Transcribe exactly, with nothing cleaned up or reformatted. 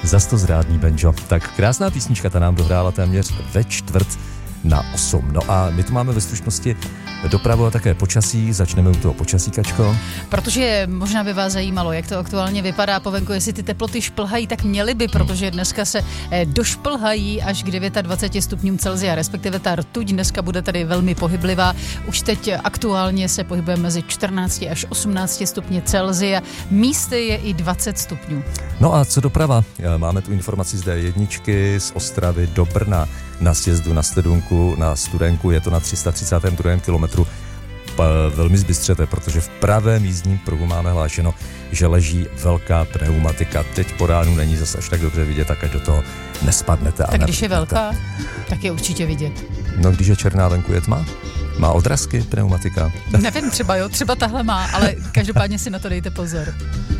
Zas to zrádný banjo. Tak krásná písnička, ta nám dohrála téměř ve čtvrt na osm. No a my tu máme ve stručnosti dopravu a také počasí. Začneme u toho počasí, Kačko. Protože možná by vás zajímalo, jak to aktuálně vypadá po venku, jestli ty teploty šplhají, tak měly by, protože dneska se došplhají až k dvacet devět stupňům Celsia, respektive ta rtuť dneska bude tady velmi pohyblivá. Už teď aktuálně se pohybujeme mezi čtrnáct až osmnáct stupně Celsia. Místy je i dvacet stupňů. No a co doprava? Máme tu informaci z dé jedna z Ostravy do Brna na sjezdu na Stedunku, na Studenku, je to na tři sta třicátém druhém kilometru. Velmi zbystřete, protože v pravém jízdním pruhu máme hlášeno, že leží velká pneumatika. Teď po ránu není zase až tak dobře vidět, tak ať do toho nespadnete. Tak když je velká, tak je určitě vidět. No když je černá, venku je tma? Má odrazky pneumatika? Nevím, třeba jo, třeba tahle má, ale každopádně si na to dejte pozor.